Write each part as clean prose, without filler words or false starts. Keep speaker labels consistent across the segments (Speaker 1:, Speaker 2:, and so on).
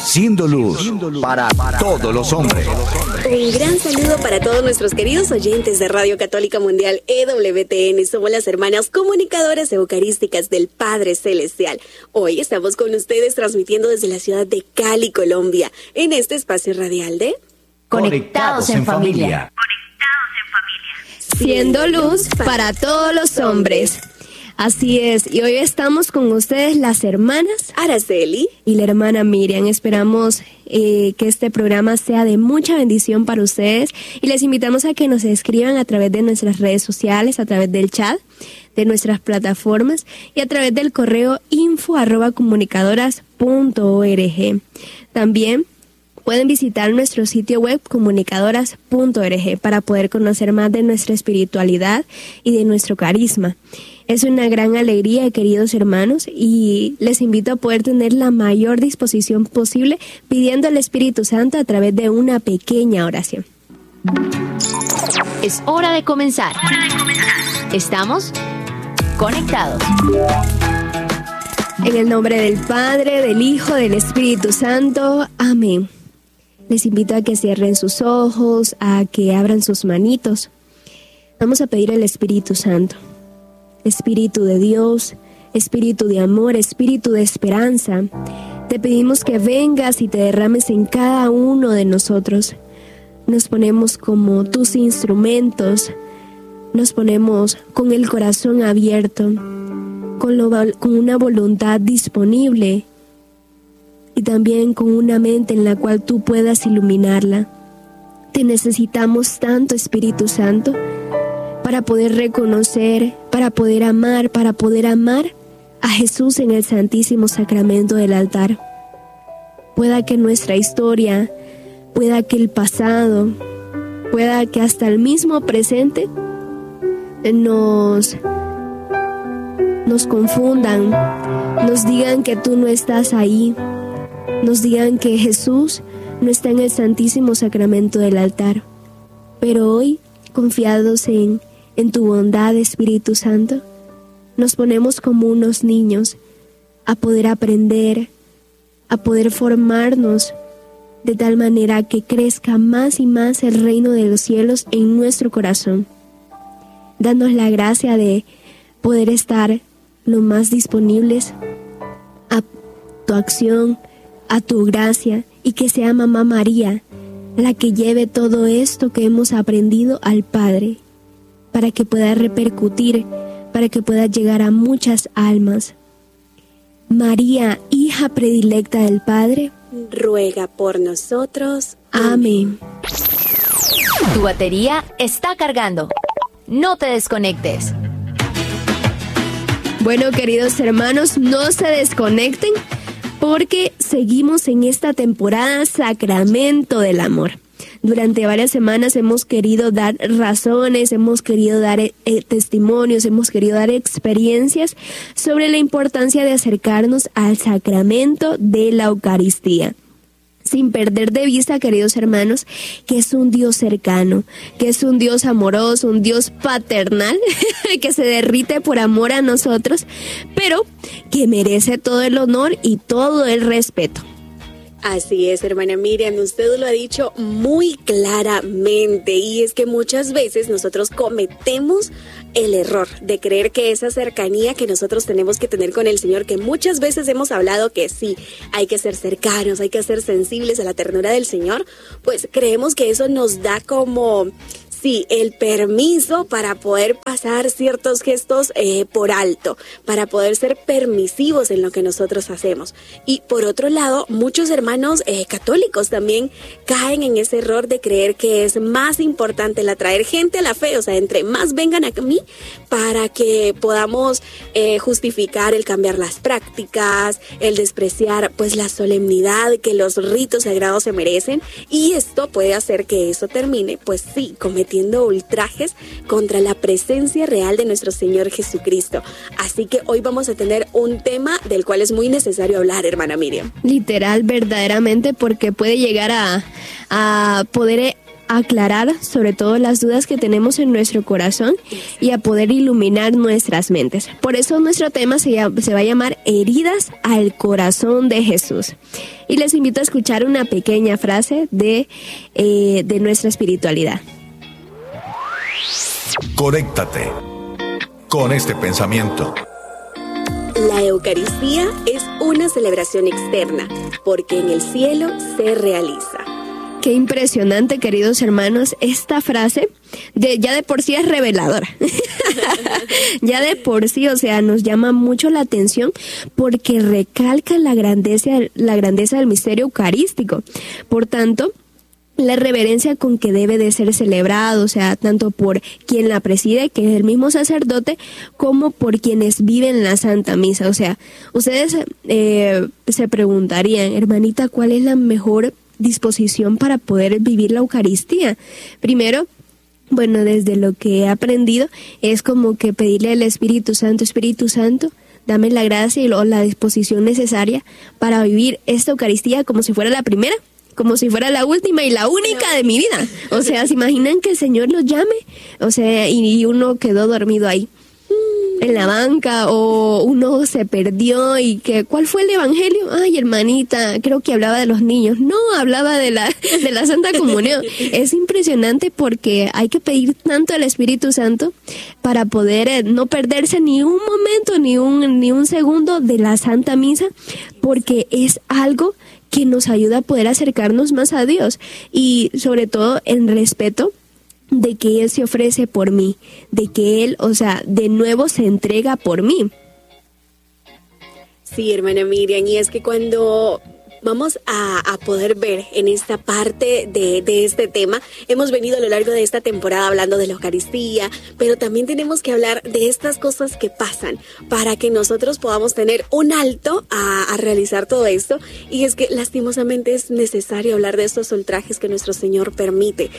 Speaker 1: Siendo luz para todos los hombres.
Speaker 2: Un gran saludo para todos nuestros queridos oyentes de Radio Católica Mundial EWTN. Somos las hermanas comunicadoras eucarísticas del Padre Celestial. Hoy estamos con ustedes transmitiendo desde la ciudad de Cali, Colombia, en este espacio radial de
Speaker 1: Conectados en Familia.
Speaker 3: Siendo luz para todos los hombres. Así es, y hoy estamos con ustedes las hermanas
Speaker 2: Araceli
Speaker 3: y la hermana Miriam. Esperamos que este programa sea de mucha bendición para ustedes y les invitamos a que nos escriban a través de nuestras redes sociales, a través del chat, de nuestras plataformas y a través del correo info@comunicadoras.org. También pueden visitar nuestro sitio web comunicadoras.org para poder conocer más de nuestra espiritualidad y de nuestro carisma. Es una gran alegría, queridos hermanos, y les invito a poder tener la mayor disposición posible pidiendo al Espíritu Santo a través de una pequeña oración.
Speaker 4: Es hora de comenzar. Estamos conectados.
Speaker 3: En el nombre del Padre, del Hijo, del Espíritu Santo. Amén. Les invito a que cierren sus ojos, a que abran sus manitos. Vamos a pedir al Espíritu Santo. Espíritu de Dios, Espíritu de amor, Espíritu de esperanza, te pedimos que vengas y te derrames en cada uno de nosotros. Nos ponemos como tus instrumentos, nos ponemos con el corazón abierto, con una voluntad disponible y también con una mente en la cual tú puedas iluminarla. Te necesitamos tanto, Espíritu Santo, para poder reconocer, para poder amar a Jesús en el Santísimo Sacramento del altar. Pueda que nuestra historia, pueda que el pasado, pueda que hasta el mismo presente nos confundan, nos digan que tú no estás ahí, nos digan que Jesús no está en el Santísimo Sacramento del altar. Pero hoy, confiados en tu bondad, Espíritu Santo, nos ponemos como unos niños a poder aprender, a poder formarnos de tal manera que crezca más y más el reino de los cielos en nuestro corazón. Danos la gracia de poder estar lo más disponibles a tu acción, a tu gracia, y que sea Mamá María la que lleve todo esto que hemos aprendido al Padre, para que pueda repercutir, para que pueda llegar a muchas almas. María, hija predilecta del Padre,
Speaker 2: ruega por nosotros.
Speaker 3: Amén.
Speaker 4: Tu batería está cargando. No te desconectes.
Speaker 3: Bueno, queridos hermanos, no se desconecten porque seguimos en esta temporada Sacramento del Amor. Durante varias semanas hemos querido dar razones, hemos querido dar testimonios, hemos querido dar experiencias sobre la importancia de acercarnos al sacramento de la Eucaristía. Sin perder de vista, queridos hermanos, que es un Dios cercano, que es un Dios amoroso, un Dios paternal, que se derrite por amor a nosotros, pero que merece todo el honor y todo el respeto.
Speaker 2: Así es, hermana Miriam, usted lo ha dicho muy claramente, y es que muchas veces nosotros cometemos el error de creer que esa cercanía que nosotros tenemos que tener con el Señor, que muchas veces hemos hablado que sí, hay que ser cercanos, hay que ser sensibles a la ternura del Señor, pues creemos que eso nos da como sí, el permiso para poder pasar ciertos gestos por alto, para poder ser permisivos en lo que nosotros hacemos. Y por otro lado, muchos hermanos católicos también caen en ese error de creer que es más importante el atraer gente a la fe, o sea, entre más vengan a mí, para que podamos justificar el cambiar las prácticas, el despreciar pues la solemnidad que los ritos sagrados se merecen, y esto puede hacer que eso termine, pues sí, cometiendo ultrajes contra la presencia real de nuestro Señor Jesucristo. Así que hoy vamos a tener un tema del cual es muy necesario hablar, hermana Miriam.
Speaker 3: Literal, verdaderamente, porque puede llegar a poder aclarar sobre todo las dudas que tenemos en nuestro corazón y a poder iluminar nuestras mentes. Por eso nuestro tema se va a llamar Heridas al corazón de Jesús. Y les invito a escuchar una pequeña frase de nuestra espiritualidad.
Speaker 1: Conéctate con este pensamiento.
Speaker 2: La Eucaristía es una celebración externa, porque en el cielo se realiza.
Speaker 3: Qué impresionante, queridos hermanos, esta frase ya de por sí es reveladora. Ya de por sí, o sea, nos llama mucho la atención porque recalca la grandeza del misterio eucarístico. Por tanto, la reverencia con que debe de ser celebrado, o sea, tanto por quien la preside, que es el mismo sacerdote, como por quienes viven la Santa Misa. O sea, ustedes se preguntarían, hermanita, ¿cuál es la mejor disposición para poder vivir la Eucaristía? Primero, bueno, desde lo que he aprendido, es como que pedirle al Espíritu Santo, dame la gracia y la disposición necesaria para vivir esta Eucaristía como si fuera la primera, como si fuera la última y la única de mi vida. O sea, ¿se imaginan que el Señor los llame? O sea, y uno quedó dormido ahí en la banca, o uno se perdió y que ¿cuál fue el evangelio? Ay, hermanita, creo que hablaba de los niños. No, hablaba de la Santa Comunión. Es impresionante porque hay que pedir tanto al Espíritu Santo para poder no perderse ni un momento, ni un segundo de la Santa Misa, porque es algo que nos ayuda a poder acercarnos más a Dios y sobre todo en respeto de que Él se ofrece por mí, de que Él, o sea, de nuevo se entrega por mí.
Speaker 2: Sí, hermana Miriam, y es que cuando vamos a poder ver en esta parte de este tema, hemos venido a lo largo de esta temporada hablando de la Eucaristía, pero también tenemos que hablar de estas cosas que pasan para que nosotros podamos tener un alto a realizar todo esto. Y es que lastimosamente es necesario hablar de estos ultrajes que nuestro Señor permite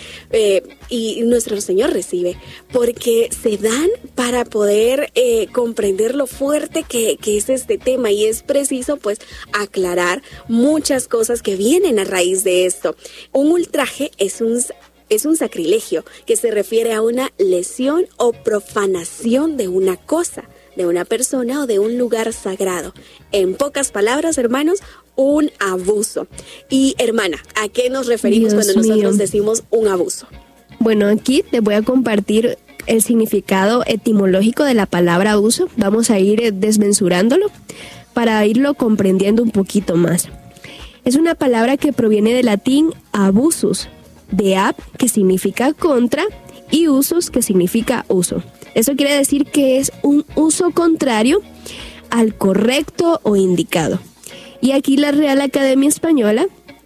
Speaker 2: y nuestro Señor recibe, porque se dan para poder comprender lo fuerte que es este tema, y es preciso pues aclarar muchas cosas que vienen a raíz de esto. Un ultraje es un sacrilegio que se refiere a una lesión o profanación de una cosa, de una persona o de un lugar sagrado. En pocas palabras, hermanos, un abuso. Y hermana, ¿a qué nos referimos cuando nosotros decimos un abuso?
Speaker 3: Bueno, aquí te voy a compartir el significado etimológico de la palabra abuso. Vamos a ir desmensurándolo para irlo comprendiendo un poquito más. Es una palabra que proviene del latín abusus, de ab, que significa contra, y usus, que significa uso. Eso quiere decir que es un uso contrario al correcto o indicado. Y aquí la Real Academia Española,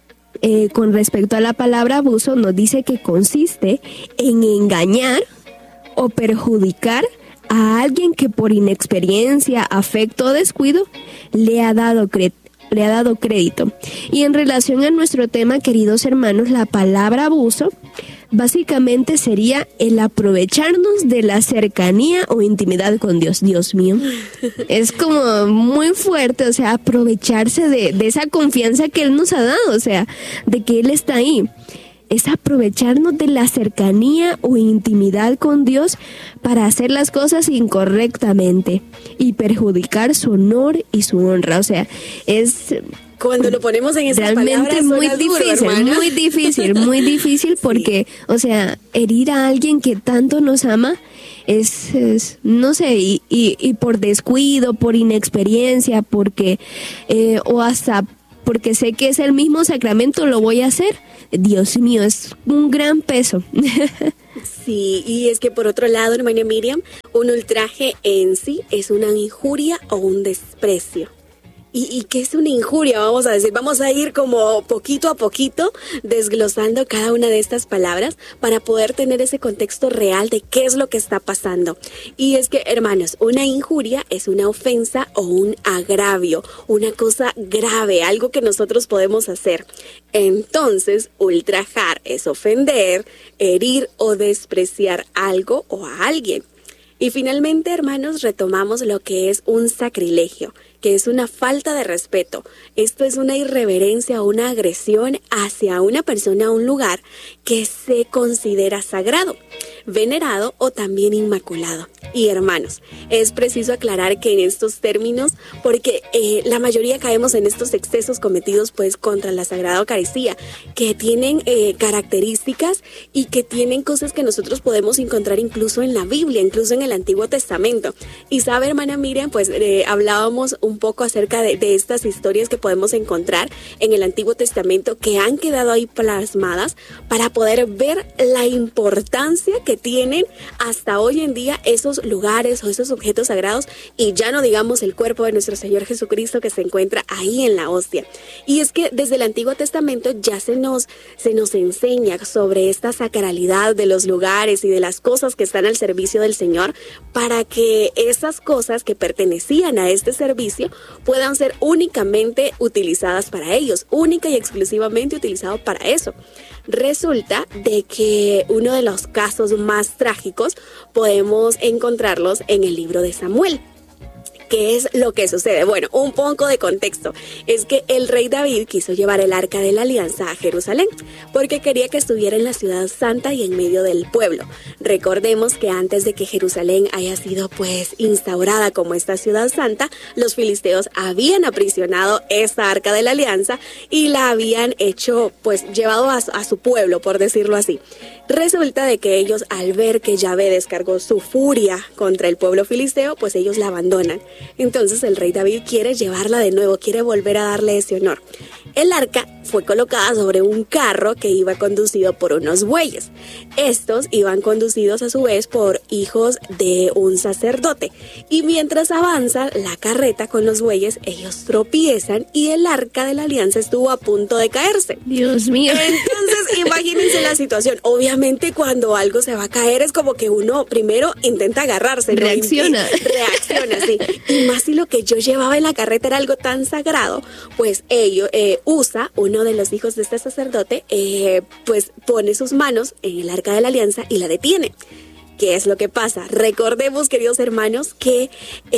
Speaker 3: con respecto a la palabra abuso, nos dice que consiste en engañar o perjudicar a alguien que por inexperiencia, afecto o descuido le ha dado crédito. Y en relación a nuestro tema, queridos hermanos, la palabra abuso básicamente sería el aprovecharnos de la cercanía o intimidad con Dios. Dios mío, es como muy fuerte, o sea, aprovecharse de esa confianza que Él nos ha dado, o sea, de que Él está ahí. Es aprovecharnos de la cercanía o intimidad con Dios para hacer las cosas incorrectamente y perjudicar su honor y su honra. O sea, es
Speaker 2: cuando lo ponemos en esas
Speaker 3: realmente muy difícil porque, o sea, herir a alguien que tanto nos ama es no sé, y por descuido, por inexperiencia, porque o hasta porque sé que es el mismo sacramento, lo voy a hacer. Dios mío, es un gran peso.
Speaker 2: Sí, y es que por otro lado, hermana Miriam, un ultraje en sí es una injuria o un desprecio. ¿Y qué es una injuria? Vamos a decir, vamos a ir como poquito a poquito desglosando cada una de estas palabras para poder tener ese contexto real de qué es lo que está pasando. Y es que, hermanos, una injuria es una ofensa o un agravio, una cosa grave, algo que nosotros podemos hacer. Entonces, ultrajar es ofender, herir o despreciar algo o a alguien. Y finalmente, hermanos, retomamos lo que es un sacrilegio, que es una falta de respeto. Esto es una irreverencia o una agresión hacia una persona o un lugar que se considera sagrado, venerado o también inmaculado. Y hermanos, es preciso aclarar que en estos términos, porque la mayoría caemos en estos excesos cometidos pues contra la Sagrada Eucaristía, que tienen características y que tienen cosas que nosotros podemos encontrar incluso en la Biblia, incluso en el Antiguo Testamento. Y sabe, hermana Miriam, pues hablábamos un poco acerca de estas historias que podemos encontrar en el Antiguo Testamento que han quedado ahí plasmadas para poder ver la importancia que tienen hasta hoy en día esos lugares o esos objetos sagrados, y ya no digamos el cuerpo de nuestro Señor Jesucristo que se encuentra ahí en la hostia. Y es que desde el Antiguo Testamento ya se nos enseña sobre esta sacralidad de los lugares y de las cosas que están al servicio del Señor, para que esas cosas que pertenecían a este servicio puedan ser únicamente utilizadas para ellos, única y exclusivamente utilizado para eso. Resulta de que uno de los casos más trágicos podemos encontrarlos en el libro de Samuel. ¿Qué es lo que sucede? Bueno, un poco de contexto. Es que el rey David quiso llevar el Arca de la Alianza a Jerusalén porque quería que estuviera en la ciudad santa y en medio del pueblo. Recordemos que antes de que Jerusalén haya sido pues instaurada como esta ciudad santa, los filisteos habían aprisionado esta Arca de la Alianza y la habían hecho pues llevado a su pueblo, por decirlo así. Resulta de que ellos, al ver que Yahvé descargó su furia contra el pueblo filisteo, pues ellos la abandonan. Entonces el rey David quiere llevarla de nuevo, quiere volver a darle ese honor. El arca fue colocada sobre un carro que iba conducido por unos bueyes. Estos iban conducidos a su vez por hijos de un sacerdote. Y mientras avanza la carreta con los bueyes, ellos tropiezan y el Arca de la Alianza estuvo a punto de caerse.
Speaker 3: Dios mío.
Speaker 2: Entonces, imagínense la situación. Obviamente, cuando algo se va a caer, es como que uno primero intenta agarrarse.
Speaker 3: Reacciona.
Speaker 2: Reacciona, sí. Y más si lo que yo llevaba en la carreta era algo tan sagrado, pues Usa, uno de los hijos de este sacerdote, pues pone sus manos en el Arca de la Alianza y la detiene. ¿Qué es lo que pasa? Recordemos, queridos hermanos, que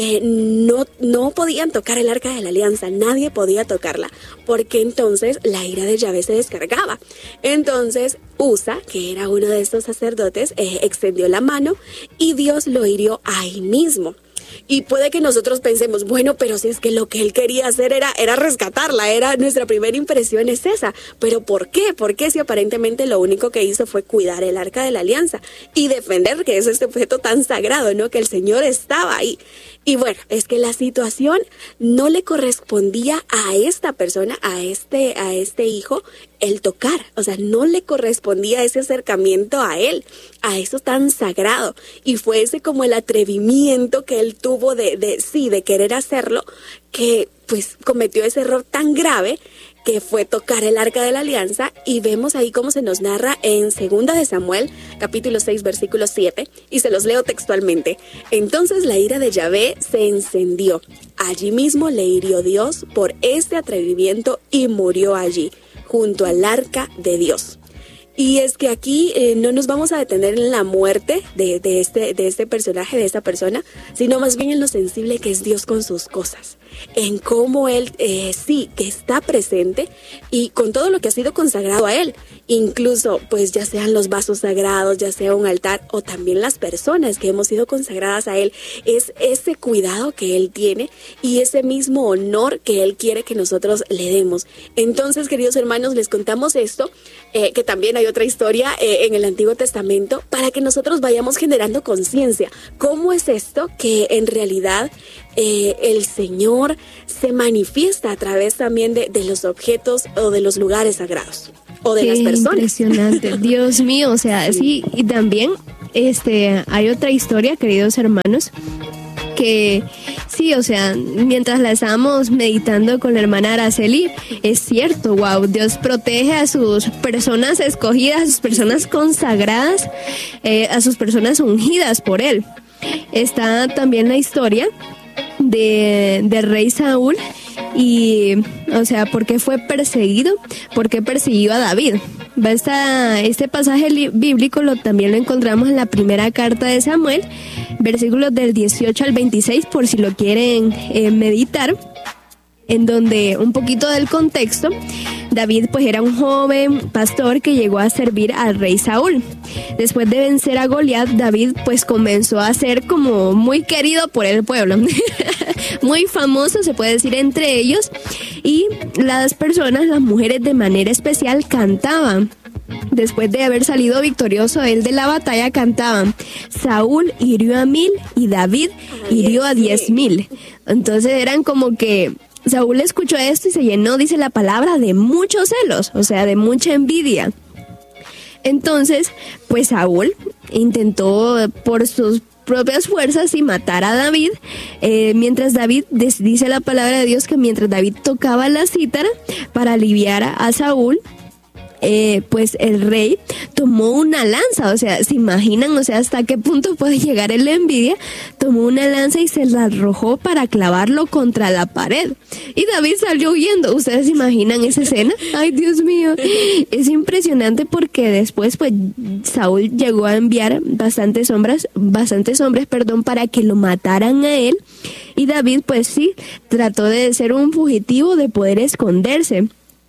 Speaker 2: no podían tocar el Arca de la Alianza, nadie podía tocarla, porque entonces la ira de Yahvé se descargaba. Entonces Usa, que era uno de estos sacerdotes, extendió la mano y Dios lo hirió ahí mismo. Y puede que nosotros pensemos, bueno, pero si es que lo que él quería hacer era rescatarla, era nuestra primera impresión es esa. ¿Pero por qué? ¿Por qué si aparentemente lo único que hizo fue cuidar el Arca de la Alianza y defender que es este objeto tan sagrado, ¿no? Que el Señor estaba ahí. Y bueno, es que la situación no le correspondía a esta persona, a este hijo, el tocar. O sea, no le correspondía ese acercamiento a él, a eso tan sagrado. Y fue ese como el atrevimiento que él tuvo de querer hacerlo, que pues cometió ese error tan grave que fue tocar el Arca de la Alianza. Y vemos ahí cómo se nos narra en 2 de Samuel, capítulo 6, versículo 7, y se los leo textualmente. Entonces la ira de Yahvé se encendió. Allí mismo le hirió Dios por este atrevimiento y murió allí, junto al Arca de Dios. Y es que aquí no nos vamos a detener en la muerte de este personaje, de esta persona, sino más bien en lo sensible que es Dios con sus cosas, en cómo Él sí que está presente y con todo lo que ha sido consagrado a Él, incluso pues ya sean los vasos sagrados, ya sea un altar o también las personas que hemos sido consagradas a Él, es ese cuidado que Él tiene y ese mismo honor que Él quiere que nosotros le demos. Entonces, queridos hermanos, les contamos esto, que también hay otra historia en el Antiguo Testamento, para que nosotros vayamos generando conciencia. ¿Cómo es esto que en realidad el Señor se manifiesta a través también de los objetos o de los lugares sagrados o de las personas?
Speaker 3: Impresionante, Dios mío, o sea, sí, y también hay otra historia, queridos hermanos, que sí, o sea, mientras la estábamos meditando con la hermana Araceli, es cierto, wow, Dios protege a sus personas escogidas, a sus personas consagradas, a sus personas ungidas por Él. Está también la historia de rey Saúl, Y, o sea, ¿por qué fue perseguido? ¿Por qué persiguió a David? Este pasaje bíblico también lo encontramos en la primera carta de Samuel, versículos del 18 al 26, por si lo quieren meditar, en donde un poquito del contexto. David pues era un joven pastor que llegó a servir al rey Saúl. Después de vencer a Goliat, David pues comenzó a ser como muy querido por el pueblo, muy famoso se puede decir entre ellos, y las mujeres de manera especial cantaban. Después de haber salido victorioso él de la batalla, cantaban: Saúl hirió a 1000 y David hirió a 10,000. Entonces eran como que Saúl escuchó esto y se llenó, dice la palabra, de muchos celos, o sea, de mucha envidia. Entonces, pues Saúl intentó por sus propias fuerzas y matar a David, mientras David, dice la palabra de Dios que mientras David tocaba la cítara para aliviar a Saúl, pues el rey tomó una lanza, o sea, ¿se imaginan? O sea, ¿hasta qué punto puede llegar la envidia? Tomó una lanza y se la arrojó para clavarlo contra la pared. Y David salió huyendo. ¿Ustedes se imaginan esa escena? Ay, Dios mío. Es impresionante porque después, pues, Saúl llegó a enviar bastantes hombres, para que lo mataran a él. Y David, pues sí, trató de ser un fugitivo, de poder esconderse.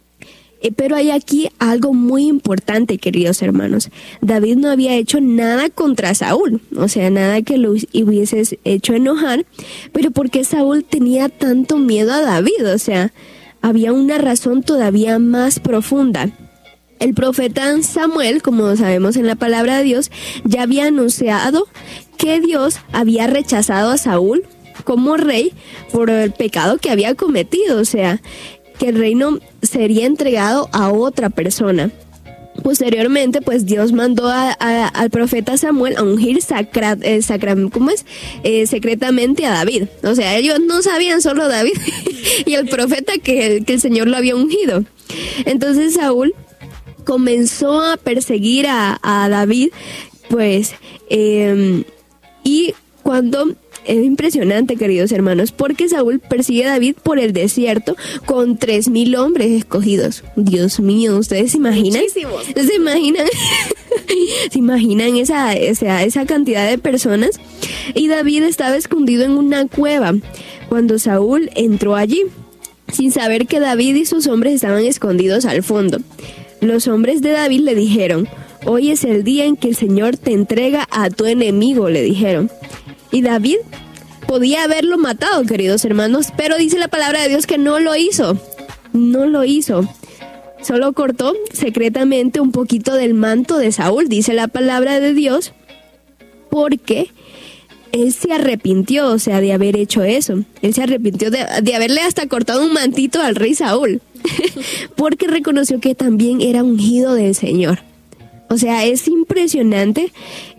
Speaker 3: Pero hay aquí algo muy importante, queridos hermanos. David no había hecho nada contra Saúl, o sea, nada que lo hubiese hecho enojar, pero ¿por qué Saúl tenía tanto miedo a David? O sea, había una razón todavía más profunda. El profeta Samuel, como sabemos en la palabra de Dios, ya había anunciado que Dios había rechazado a Saúl como rey por el pecado que había cometido, o sea, que el reino sería entregado a otra persona. Posteriormente, pues Dios mandó al profeta Samuel a ungir secretamente a David. O sea, ellos no sabían, solo David y el profeta que el Señor lo había ungido. Entonces Saúl comenzó a perseguir a David, pues, y cuando... Es impresionante, queridos hermanos, porque Saúl persigue a David por el desierto con 3,000 hombres escogidos. Dios mío, ¿ustedes se imaginan?
Speaker 2: Muchísimos.
Speaker 3: ¿Se imaginan? ¿Se imaginan esa cantidad de personas? Y David estaba escondido en una cueva cuando Saúl entró allí, sin saber que David y sus hombres estaban escondidos al fondo. Los hombres de David le dijeron: hoy es el día en que el Señor te entrega a tu enemigo, le dijeron. Y David podía haberlo matado, queridos hermanos, pero dice la palabra de Dios que no lo hizo. No lo hizo. Solo cortó secretamente un poquito del manto de Saúl, dice la palabra de Dios, porque él se arrepintió, o sea, de haber hecho eso. Él se arrepintió de haberle hasta cortado un mantito al rey Saúl, porque reconoció que también era ungido del Señor. O sea, es impresionante,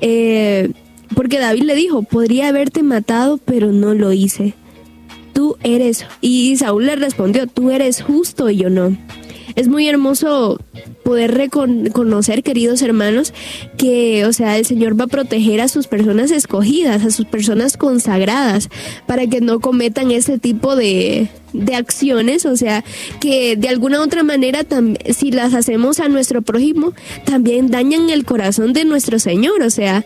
Speaker 3: porque David le dijo: podría haberte matado, pero no lo hice. Tú eres, y Saúl le respondió: tú eres justo y yo no. Es muy hermoso poder reconocer, queridos hermanos, que, o sea, el Señor va a proteger a sus personas escogidas, a sus personas consagradas, para que no cometan ese tipo de acciones, o sea, que de alguna u otra manera, si las hacemos a nuestro prójimo, también dañan el corazón de nuestro Señor, o sea,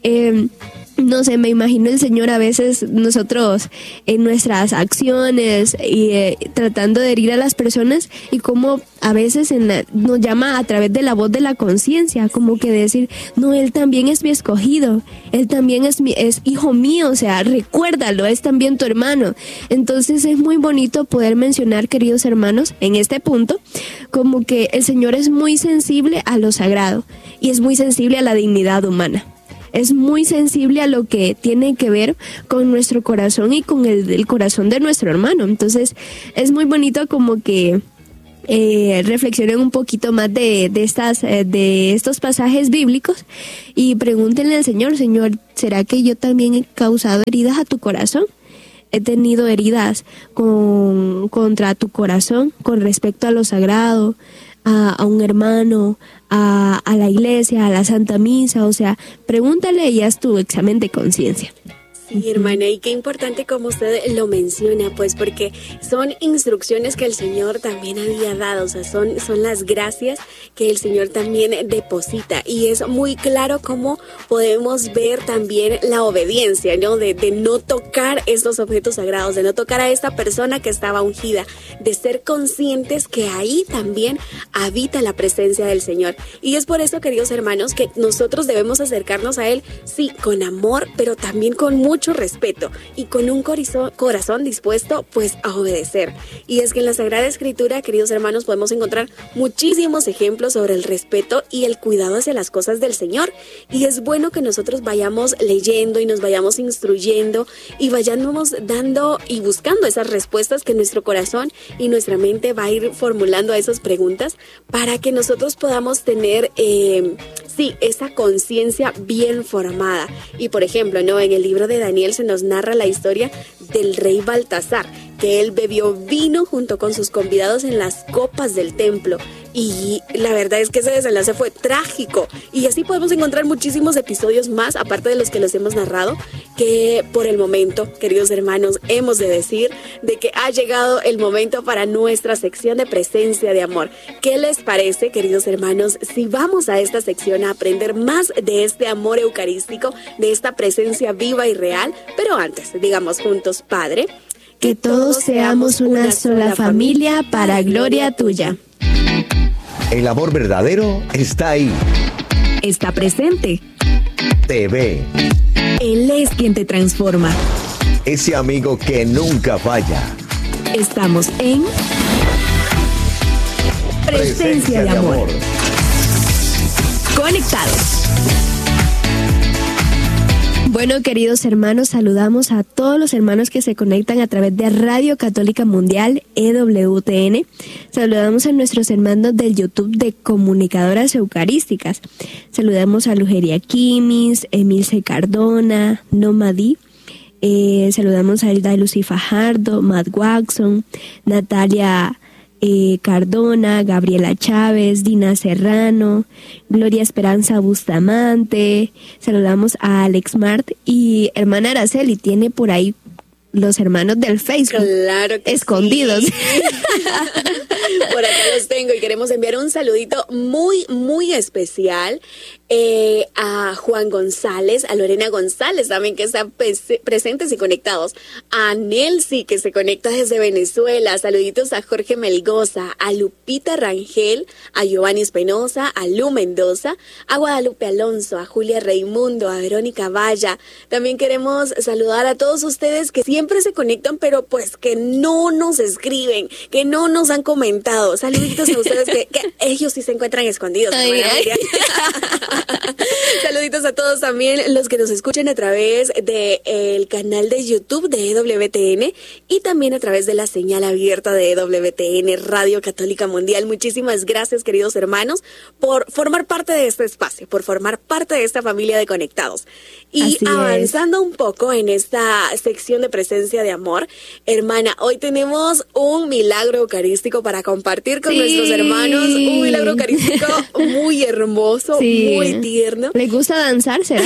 Speaker 3: no sé, me imagino el Señor a veces, nosotros en nuestras acciones y tratando de herir a las personas, y como a veces nos llama a través de la voz de la conciencia, como que decir: no, él también es mi escogido, él también es hijo mío, o sea, recuérdalo, es también tu hermano. Entonces es muy bonito poder mencionar, queridos hermanos, en este punto, como que el Señor es muy sensible a lo sagrado y es muy sensible a la dignidad humana. Es muy sensible a lo que tiene que ver con nuestro corazón y con el corazón de nuestro hermano. Entonces es muy bonito como que reflexionen un poquito más de estos pasajes bíblicos y pregúntenle al Señor: Señor, ¿será que yo también he causado heridas a tu corazón? He tenido heridas contra tu corazón con respecto a lo sagrado, a un hermano, a la iglesia, a la Santa Misa. O sea, pregúntale y haz tu examen de conciencia.
Speaker 2: Sí, hermana, y qué importante como usted lo menciona, pues porque son instrucciones que el Señor también había dado, o sea, son las gracias que el Señor también deposita, y es muy claro cómo podemos ver también la obediencia, ¿no? De no tocar estos objetos sagrados, de no tocar a esta persona que estaba ungida, de ser conscientes que ahí también habita la presencia del Señor. Y es por eso, queridos hermanos, que nosotros debemos acercarnos a Él, sí, con amor, pero también con mucho respeto y con un corazón dispuesto pues a obedecer. Y es que en la Sagrada Escritura, queridos hermanos, podemos encontrar muchísimos ejemplos sobre el respeto y el cuidado hacia las cosas del Señor, y es bueno que nosotros vayamos leyendo y nos vayamos instruyendo y vayamos dando y buscando esas respuestas que nuestro corazón y nuestra mente va a ir formulando a esas preguntas, para que nosotros podamos tener esa conciencia bien formada. Y por ejemplo, ¿no? En el libro de Daniel se nos narra la historia del rey Baltasar, que él bebió vino junto con sus convidados en las copas del templo. Y la verdad es que ese desenlace fue trágico. Y así podemos encontrar muchísimos episodios más, aparte de los que los hemos narrado, que por el momento, queridos hermanos, hemos de decir de que ha llegado el momento para nuestra sección de presencia de amor. ¿Qué les parece, queridos hermanos, si vamos a esta sección a aprender más de este amor eucarístico, de esta presencia viva y real? Pero antes, digamos juntos, Padre,
Speaker 3: que todos seamos una sola familia para gloria tuya.
Speaker 5: El amor verdadero está ahí.
Speaker 6: Está presente.
Speaker 5: Te ve.
Speaker 6: Él es quien te transforma.
Speaker 5: Ese amigo que nunca falla.
Speaker 6: Estamos en Presencia de Amor. Conectados.
Speaker 3: Bueno, queridos hermanos, saludamos a todos los hermanos que se conectan a través de Radio Católica Mundial, EWTN. Saludamos a nuestros hermanos del YouTube de Comunicadoras Eucarísticas. Saludamos a Lugeria Quimis, Emilce Cardona, Nomadí. Saludamos a Hilda Lucy Fajardo, Matt Watson, Natalia Cardona, Gabriela Chávez, Dina Serrano, Gloria Esperanza Bustamante. Saludamos a Alex Mart y hermana Araceli. Tiene por ahí los hermanos del Facebook,
Speaker 2: claro que
Speaker 3: escondidos.
Speaker 2: Sí. Por acá los tengo y queremos enviar un saludito muy, muy especial a Juan González, a Lorena González también, que están presentes y conectados, a Nelsi, que se conecta desde Venezuela. Saluditos a Jorge Melgoza, a Lupita Rangel, a Giovanni Espinosa, a Lu Mendoza, a Guadalupe Alonso, a Julia Raimundo, a Verónica Valla. También queremos saludar a todos ustedes que siempre se conectan, pero pues que no nos escriben, que no nos han comentado. Saluditos a ustedes que ellos sí se encuentran escondidos.
Speaker 3: Ay.
Speaker 2: Saluditos a todos también los que nos escuchen a través del canal de YouTube de EWTN y también a través de la señal abierta de EWTN Radio Católica Mundial. Muchísimas gracias, queridos hermanos, por formar parte de este espacio, por formar parte de esta familia de conectados. Y
Speaker 3: así
Speaker 2: avanzando un poco en esta sección de presencia de amor, hermana, hoy tenemos un milagro eucarístico para compartir con nuestros hermanos, un milagro eucarístico muy hermoso, muy tierno.
Speaker 3: ¿Les gusta danzar, será?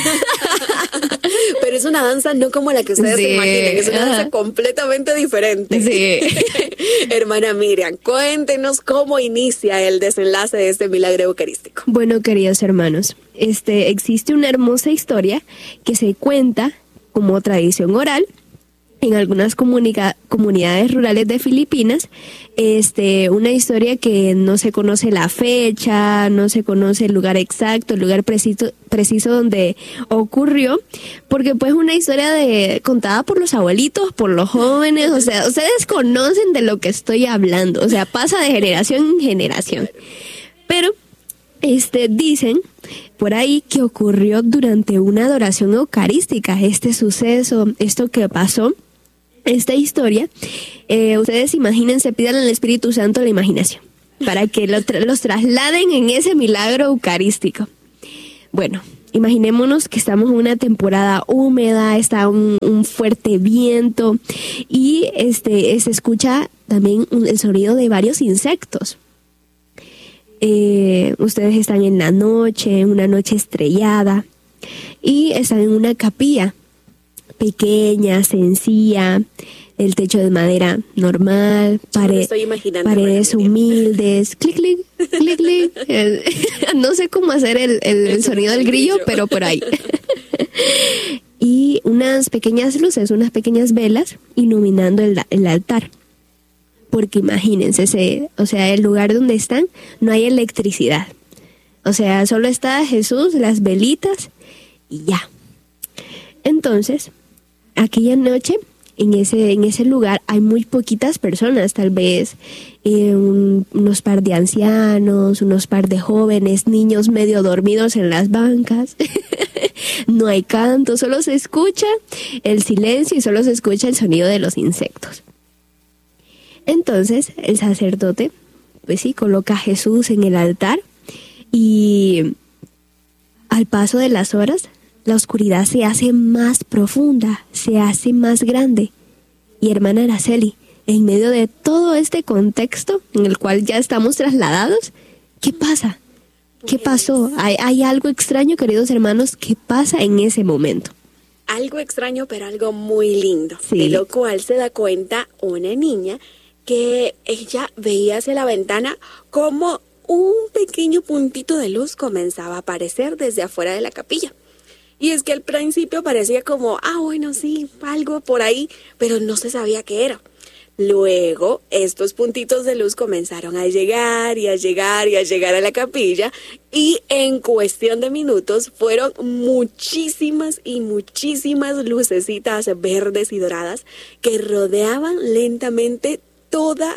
Speaker 2: Pero es una danza no como la que ustedes se imaginen, es una danza completamente diferente.
Speaker 3: Sí.
Speaker 2: Hermana Miriam, cuéntenos cómo inicia el desenlace de este milagro eucarístico.
Speaker 3: Bueno, queridos hermanos, existe una hermosa historia que se cuenta como tradición oral en algunas comunidades rurales de Filipinas. Una historia que no se conoce la fecha, no se conoce el lugar exacto, el lugar preciso donde ocurrió, porque pues una historia contada por los abuelitos, por los jóvenes, o sea, ustedes conocen de lo que estoy hablando, o sea, pasa de generación en generación. Pero dicen por ahí que ocurrió durante una adoración eucarística, este suceso, esto que pasó. Esta historia, ustedes imagínense, pidan al Espíritu Santo la imaginación para que los trasladen en ese milagro eucarístico. Bueno, imaginémonos que estamos en una temporada húmeda, está un fuerte viento y se escucha también el sonido de varios insectos. Ustedes están en la noche, una noche estrellada, y están en una capilla. pequeña, sencilla, el techo de madera normal, paredes humildes, clic, clic, clic, clic. No sé cómo hacer el sonido del grillo, pero por ahí. Y unas pequeñas luces, unas pequeñas velas iluminando el altar. Porque imagínense, el lugar donde están no hay electricidad. O sea, solo está Jesús, las velitas y ya. Entonces, aquella noche, en ese lugar hay muy poquitas personas, tal vez unos par de ancianos, unos par de jóvenes, niños medio dormidos en las bancas. No hay canto, solo se escucha el silencio y solo se escucha el sonido de los insectos. Entonces el sacerdote, pues sí, coloca a Jesús en el altar y al paso de las horas, la oscuridad se hace más profunda, se hace más grande. Y hermana Araceli, en medio de todo este contexto en el cual ya estamos trasladados, ¿qué pasa? ¿Qué pasó? ¿Hay algo extraño, queridos hermanos? ¿Qué pasa en ese momento?
Speaker 2: Algo extraño, pero algo muy lindo.
Speaker 3: Sí.
Speaker 2: De lo cual se da cuenta una niña que ella veía hacia la ventana como un pequeño puntito de luz comenzaba a aparecer desde afuera de la capilla. Y es que al principio parecía como, bueno, sí, algo por ahí, pero no se sabía qué era. Luego, estos puntitos de luz comenzaron a llegar y a llegar y a llegar a la capilla y en cuestión de minutos fueron muchísimas y muchísimas lucecitas verdes y doradas que rodeaban lentamente toda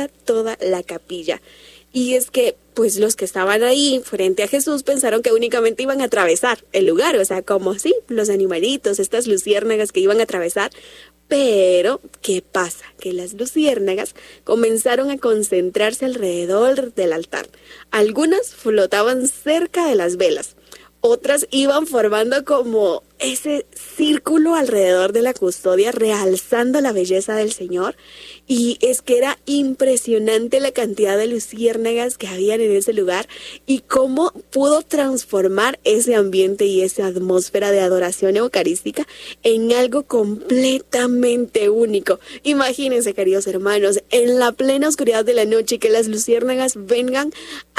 Speaker 2: la capilla. Y es que, pues los que estaban ahí frente a Jesús pensaron que únicamente iban a atravesar el lugar, o sea, como sí, los animalitos, estas luciérnagas que iban a atravesar. Pero, ¿qué pasa? Que las luciérnagas comenzaron a concentrarse alrededor del altar. Algunas flotaban cerca de las velas, otras iban formando como ese círculo alrededor de la custodia, realzando la belleza del Señor. Y es que era impresionante la cantidad de luciérnagas que habían en ese lugar y cómo pudo transformar ese ambiente y esa atmósfera de adoración eucarística en algo completamente único. Imagínense, queridos hermanos, en la plena oscuridad de la noche que las luciérnagas vengan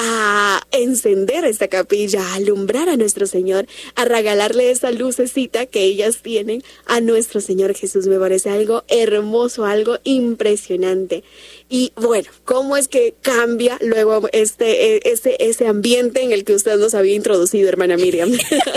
Speaker 2: a encender esta capilla, a alumbrar a nuestro Señor, a regalarle esa lucecita que ellas tienen a nuestro Señor Jesús. Me parece algo hermoso, algo impresionante. Y bueno, ¿cómo es que cambia luego ese ambiente en el que usted nos había introducido, hermana Miriam?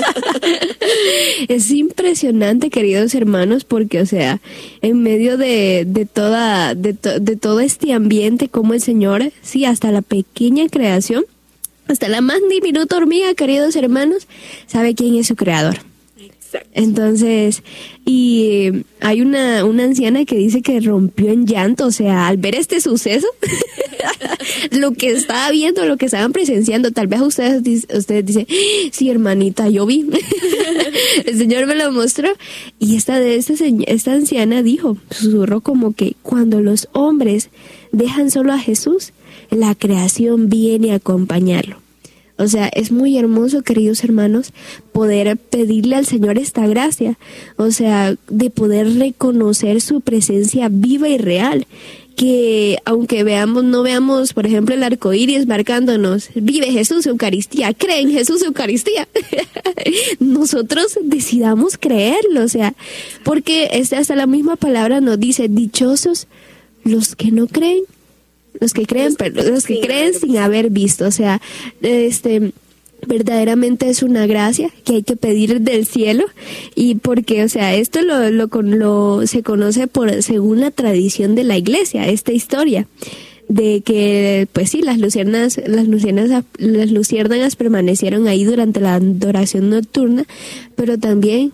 Speaker 3: Es impresionante, queridos hermanos, porque, en medio de todo este ambiente, como el Señor, sí, hasta la pequeña creación, hasta la más diminuta hormiga, queridos hermanos, sabe quién es su creador. Entonces, y hay una anciana que dice que rompió en llanto, al ver este suceso, lo que estaba viendo, lo que estaban presenciando, tal vez ustedes dicen, sí, hermanita, yo vi, el Señor me lo mostró, y esta anciana dijo, susurró como que cuando los hombres dejan solo a Jesús, la creación viene a acompañarlo. Es muy hermoso, queridos hermanos, poder pedirle al Señor esta gracia, de poder reconocer su presencia viva y real, que aunque no veamos, por ejemplo, el arco iris marcándonos, vive Jesús Eucaristía, cree en Jesús Eucaristía, nosotros decidamos creerlo, porque hasta la misma palabra nos dice, dichosos los que no creen, los que creen sin haber visto, verdaderamente es una gracia que hay que pedir del cielo, y porque, esto se conoce según la tradición de la iglesia, esta historia de que, pues sí, las luciérnagas permanecieron ahí durante la adoración nocturna, pero también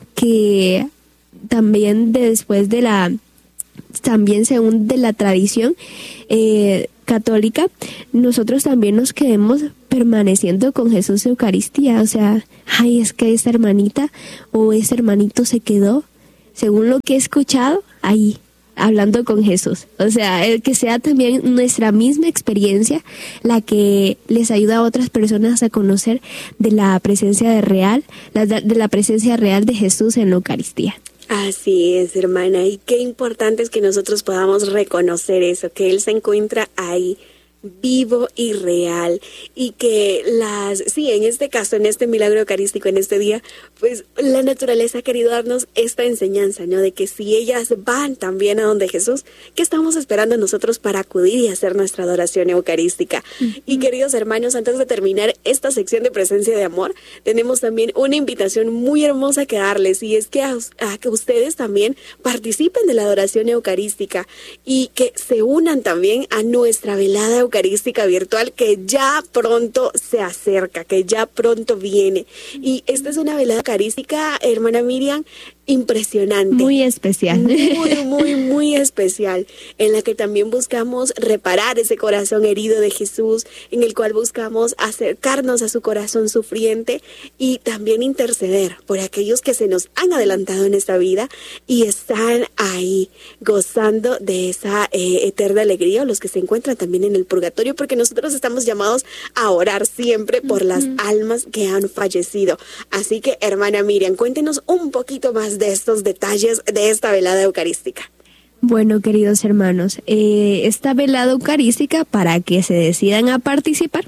Speaker 3: después también según de la tradición católica, nosotros también nos quedemos permaneciendo con Jesús Eucaristía, es que esta hermanita o este hermanito se quedó, según lo que he escuchado, ahí, hablando con Jesús. Que sea también nuestra misma experiencia la que les ayuda a otras personas a conocer de la presencia real de Jesús en la Eucaristía.
Speaker 2: Así es, hermana, y qué importante es que nosotros podamos reconocer eso, que Él se encuentra ahí, vivo y real, y que en este caso, en este milagro eucarístico, en este día, pues la naturaleza ha querido darnos esta enseñanza, ¿no? De que si ellas van también a donde Jesús, ¿qué estamos esperando nosotros para acudir y hacer nuestra adoración eucarística? Y queridos hermanos, antes de terminar esta sección de presencia de amor, tenemos también una invitación muy hermosa que darles, y es que a que ustedes también participen de la adoración eucarística y que se unan también a nuestra velada eucarística virtual que ya pronto se acerca, que ya pronto viene. Y esta es una velada eucarística, hermana Miriam, impresionante.
Speaker 3: Muy especial.
Speaker 2: Muy especial, en la que también buscamos reparar ese corazón herido de Jesús, en el cual buscamos acercarnos a su corazón sufriente y también interceder por aquellos que se nos han adelantado en esta vida y están ahí gozando de esa eterna alegría, o los que se encuentran también en el purgatorio, porque nosotros estamos llamados a orar siempre por las almas que han fallecido. Así que, hermana Miriam, cuéntenos un poquito más de estos detalles de esta velada eucarística.
Speaker 3: Bueno, queridos hermanos, esta velada eucarística, para que se decidan a participar,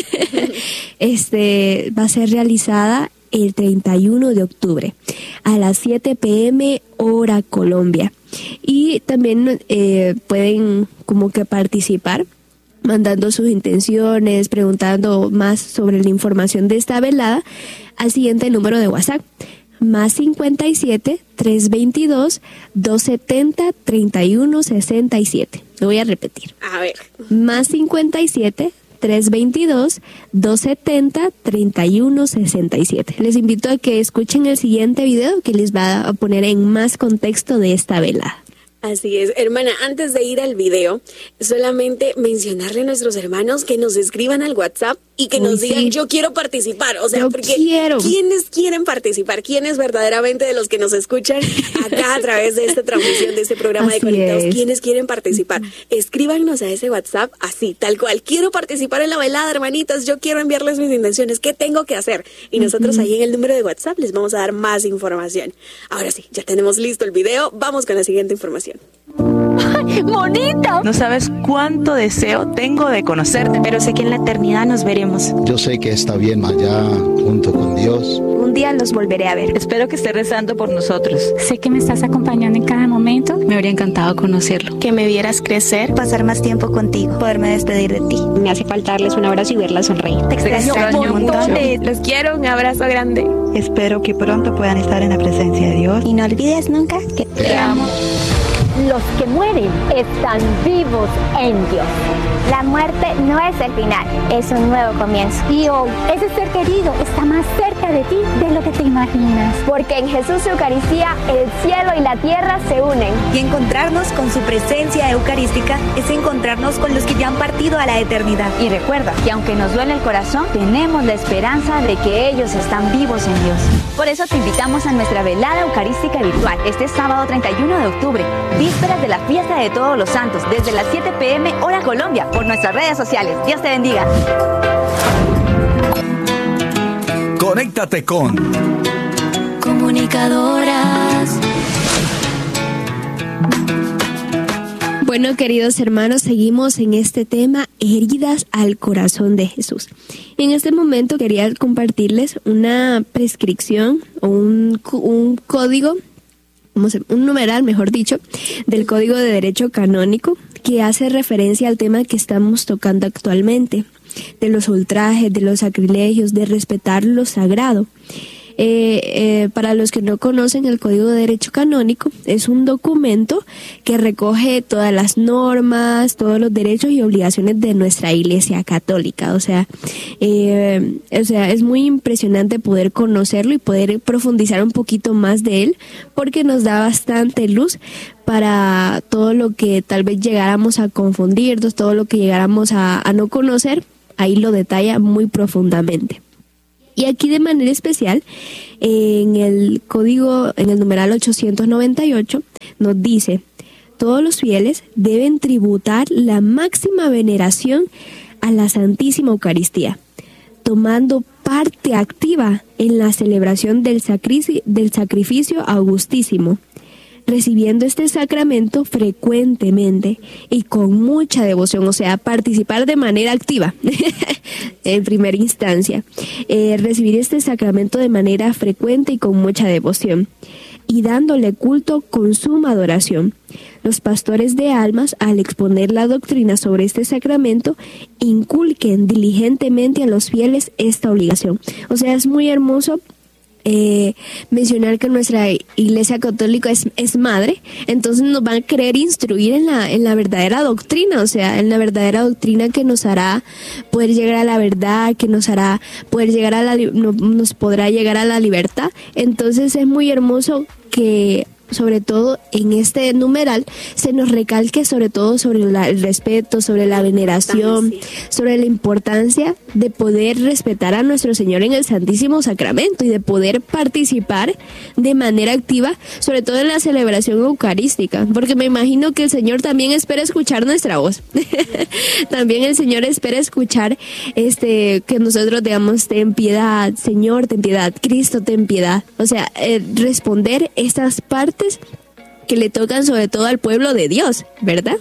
Speaker 3: va a ser realizada el 31 de octubre a las 7 p.m. hora Colombia. Y también pueden como que participar mandando sus intenciones, preguntando más sobre la información de esta velada al siguiente número de WhatsApp: más 57 322 270 31 67. Lo voy a repetir.
Speaker 2: A ver.
Speaker 3: Más 57 322 270 31 67. Les invito a que escuchen el siguiente video que les va a poner en más contexto de esta velada.
Speaker 2: Así es, hermana, antes de ir al video, solamente mencionarle a nuestros hermanos que nos escriban al WhatsApp y que nos digan, yo quiero participar, o sea,
Speaker 3: yo
Speaker 2: porque
Speaker 3: quiero.
Speaker 2: ¿Quiénes quieren participar? ¿Quiénes verdaderamente de los que nos escuchan acá a través de esta transmisión, de este programa de Conectados, quiénes quieren participar? Escríbanos a ese WhatsApp así, tal cual, quiero participar en la velada, hermanitas, yo quiero enviarles mis intenciones, ¿qué tengo que hacer? Y nosotros ahí en el número de WhatsApp les vamos a dar más información. Ahora sí, ya tenemos listo el video, vamos con la siguiente información.
Speaker 7: ¡Ay, bonita! No sabes cuánto deseo tengo de conocerte, pero sé que en la eternidad nos veremos.
Speaker 8: Yo sé que está bien allá, junto con Dios.
Speaker 9: Un día los volveré a ver.
Speaker 7: Espero que esté rezando por nosotros.
Speaker 10: Sé que me estás acompañando en cada momento. Me habría encantado conocerlo.
Speaker 9: Que me vieras crecer, pasar más tiempo contigo, poderme despedir de ti.
Speaker 11: Me hace falta darles un abrazo y verla sonreír.
Speaker 9: Te extraño un montón.
Speaker 11: Los quiero, un abrazo grande.
Speaker 12: Espero que pronto puedan estar en la presencia de Dios.
Speaker 9: Y no olvides nunca que te amo.
Speaker 13: Los que mueren están vivos en Dios.
Speaker 14: La muerte no es el final, es un nuevo comienzo.
Speaker 13: Y hoy, ese ser querido está más cerca de ti de lo que te imaginas.
Speaker 14: Porque en Jesús Eucaristía, el cielo y la tierra se unen.
Speaker 15: Y encontrarnos con su presencia eucarística es encontrarnos con los que ya han partido a la eternidad.
Speaker 16: Y recuerda que aunque nos duele el corazón, tenemos la esperanza de que ellos están vivos en Dios. Por eso te invitamos a nuestra velada eucarística virtual este sábado 31 de octubre, vísperas de la fiesta de Todos los Santos, desde las 7 p.m. hora Colombia, por nuestras redes sociales. Dios te bendiga.
Speaker 1: Conéctate con
Speaker 6: Comunicadoras.
Speaker 3: Bueno, queridos hermanos, seguimos en este tema, heridas al corazón de Jesús. En este momento quería compartirles una prescripción o un código, un numeral, mejor dicho, del Código de Derecho Canónico, que hace referencia al tema que estamos tocando actualmente, de los ultrajes, de los sacrilegios, de respetar lo sagrado. Para los que no conocen, el Código de Derecho Canónico es un documento que recoge todas las normas, todos los derechos y obligaciones de nuestra Iglesia Católica. O sea, es muy impresionante poder conocerlo y poder profundizar un poquito más de él, porque nos da bastante luz para todo lo que tal vez llegáramos a confundirnos, todo lo que llegáramos a no conocer. Ahí lo detalla muy profundamente. Y aquí de manera especial, en el código, en el numeral 898, nos dice: todos los fieles deben tributar la máxima veneración a la Santísima Eucaristía. tomando parte activa en la celebración del sacrificio augustísimo, recibiendo este sacramento frecuentemente y con mucha devoción, o sea, participar de manera activa en primera instancia, recibir este sacramento de manera frecuente y con mucha devoción, y dándole culto con suma adoración. Los pastores de almas, al exponer la doctrina sobre este sacramento, inculquen diligentemente a los fieles esta obligación. O sea, es muy hermoso mencionar que nuestra Iglesia Católica es madre, entonces nos van a querer instruir en la verdadera doctrina, o sea, en la verdadera doctrina que nos hará poder llegar a la verdad, que nos hará poder llegar nos podrá llegar a la libertad. Entonces es muy hermoso que, sobre todo en este numeral, se nos recalque sobre todo sobre el respeto, sobre la veneración, sobre la importancia de poder respetar a nuestro Señor en el Santísimo Sacramento y de poder participar de manera activa, sobre todo en la celebración eucarística, porque me imagino que el Señor también espera escuchar nuestra voz. También el Señor espera escuchar que nosotros digamos: ten piedad, Señor, ten piedad, Cristo, ten piedad. O sea, responder estas partes que le tocan sobre todo al pueblo de Dios, ¿verdad?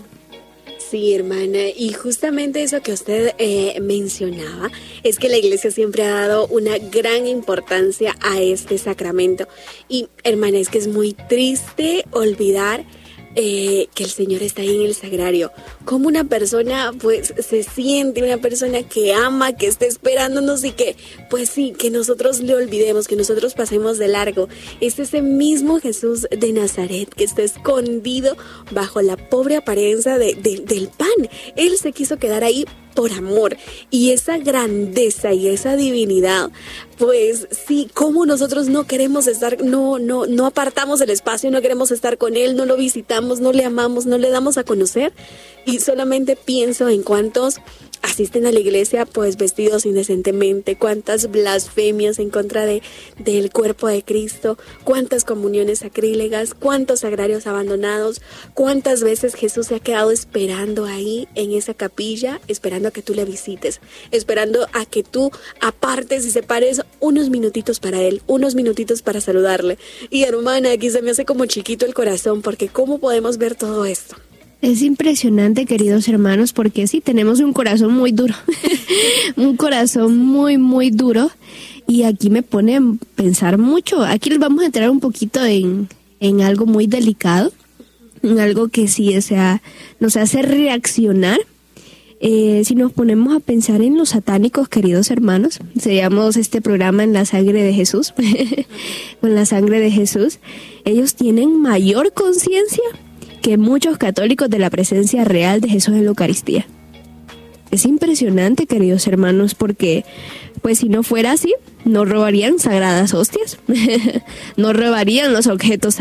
Speaker 2: Sí, hermana, y justamente eso que usted mencionaba es que la Iglesia siempre ha dado una gran importancia a este sacramento. Y, hermana, es que es muy triste olvidar que el Señor está ahí en el sagrario. Como una persona pues se siente, una persona que ama, que está esperándonos y que pues sí, que nosotros le olvidemos, que nosotros pasemos de largo. Es ese mismo Jesús de Nazaret que está escondido bajo la pobre apariencia del pan. Él se quiso quedar ahí por amor, y esa grandeza y esa divinidad, pues sí, como nosotros no queremos estar, no apartamos el espacio, no queremos estar con él, no lo visitamos, no le amamos, no le damos a conocer, y solamente pienso en cuántos asisten a la iglesia pues vestidos indecentemente, cuántas blasfemias en contra del cuerpo de Cristo, cuántas comuniones sacrílegas, cuántos sagrarios abandonados, cuántas veces Jesús se ha quedado esperando ahí en esa capilla, esperando a que tú le visites, esperando a que tú apartes y separes unos minutitos para él, unos minutitos para saludarle. Y hermana, aquí se me hace como chiquito el corazón, porque ¿cómo podemos ver todo esto?
Speaker 3: Es impresionante, queridos hermanos, porque sí, tenemos un corazón muy duro, un corazón muy, muy duro, y aquí me pone a pensar mucho. Aquí les vamos a entrar un poquito en algo muy delicado, en algo que sí, o sea, nos hace reaccionar. Si nos ponemos a pensar en los satánicos, queridos hermanos, llamamos este programa En la Sangre de Jesús, con la sangre de Jesús, ellos tienen mayor conciencia que muchos católicos de la presencia real de Jesús en la Eucaristía. Es impresionante, queridos hermanos, porque pues si no fuera así, no robarían sagradas hostias, no robarían los objetos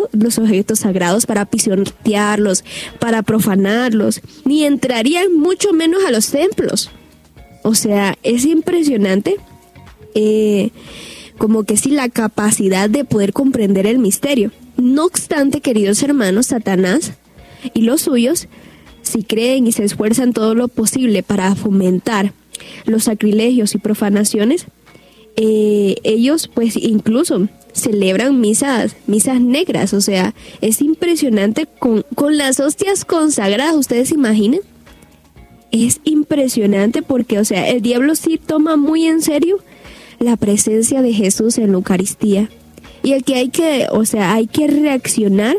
Speaker 3: sagrados para pisotearlos, para profanarlos, ni entrarían mucho menos a los templos. O sea, es impresionante como que sí, la capacidad de poder comprender el misterio. No obstante, queridos hermanos, Satanás y los suyos, si creen y se esfuerzan todo lo posible para fomentar los sacrilegios y profanaciones, ellos pues incluso celebran misas negras. O sea, es impresionante con las hostias consagradas. ¿Ustedes se imaginan? Es impresionante porque, o sea, el diablo sí toma muy en serio la presencia de Jesús en la Eucaristía. Y aquí hay que reaccionar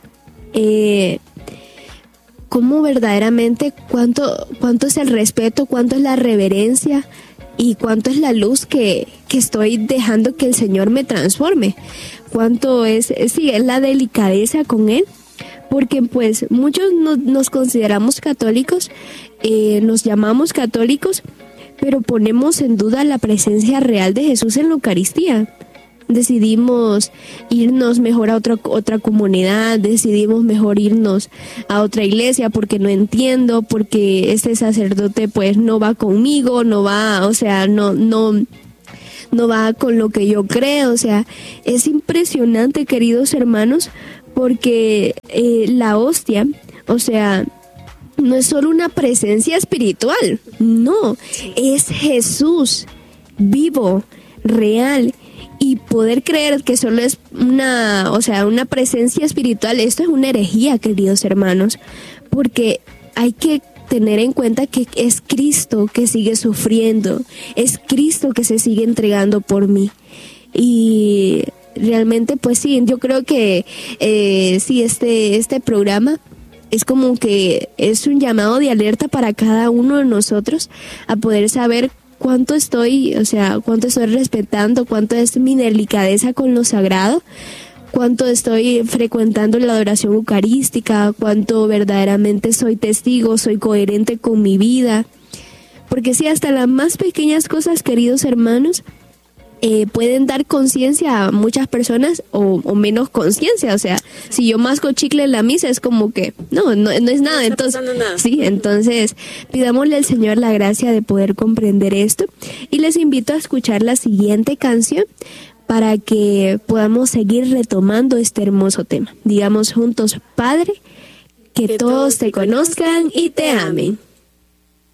Speaker 3: cómo verdaderamente, cuánto es el respeto, cuánto es la reverencia y cuánto es la luz que estoy dejando que el Señor me transforme. Cuánto es la delicadeza con Él, porque pues muchos nos consideramos católicos, nos llamamos católicos, pero ponemos en duda la presencia real de Jesús en la Eucaristía. Decidimos irnos mejor a otra comunidad, decidimos mejor irnos a otra iglesia porque no entiendo, porque este sacerdote pues no va conmigo, no va con lo que yo creo. O sea, es impresionante, queridos hermanos, porque la hostia, o sea, no es solo una presencia espiritual, no, es Jesús vivo, real, y poder creer que solo es una presencia espiritual. Esto es una herejía, queridos hermanos, porque hay que tener en cuenta que es Cristo que sigue sufriendo, es Cristo que se sigue entregando por mí. Y realmente, pues sí, yo creo que sí, este programa es como que es un llamado de alerta para cada uno de nosotros a poder saber cuánto estoy respetando, cuánto es mi delicadeza con lo sagrado, cuánto estoy frecuentando la adoración eucarística, cuánto verdaderamente soy testigo, soy coherente con mi vida. Porque sí, hasta las más pequeñas cosas, queridos hermanos, pueden dar conciencia a muchas personas o menos conciencia. O sea, si yo masco chicle en la misa, es como que no es nada. Entonces, nada. Sí, entonces pidámosle al Señor la gracia de poder comprender esto. Y les invito a escuchar la siguiente canción para que podamos seguir retomando este hermoso tema. Digamos juntos: Padre, que todos te conozcan y te amen.